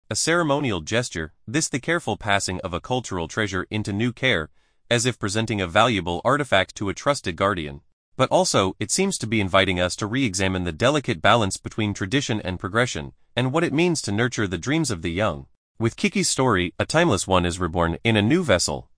A ceremonial gesture, this the careful passing of a cultural treasure into new care, as if presenting a valuable artifact to a trusted guardian. But also, it seems to be inviting us to re-examine the delicate balance between tradition and progression, and what it means to nurture the dreams of the young. With Kiki's story, a timeless one is reborn in a new vessel.